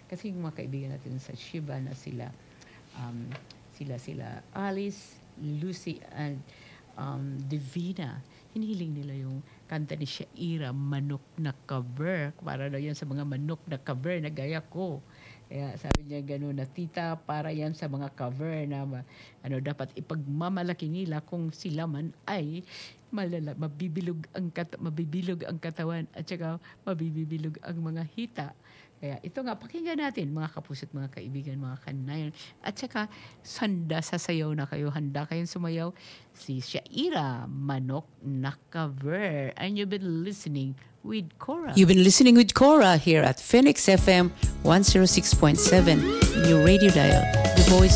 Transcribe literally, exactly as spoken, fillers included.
Kasi yung mga kaibigan natin sa Shiba na sila, um, sila sila Alice, Lucy, and um, Divina, hinihiling nila yung kanta ni Shaira, Manok na Cover. Para daw yan sa mga manok na cover na gaya ko. Kaya sabi niya gano'n na, tita, para yan sa mga cover na ma- ano, dapat ipagmamalaki nila kung sila man ay malala, mabibilog ang kat, mabibilog ang katawan at saka mabibilog ang mga hita. Kaya ito nga, pakinggan natin mga kapuso't mga kaibigan, mga kanayon. At saka, sanda sasayaw na kayo, handa kayong sumayaw. Si Shaira, Manok na Cover. And you've been listening with Cora. You've been listening with Cora here at Phoenix F M one oh six point seven, your radio dial, the voice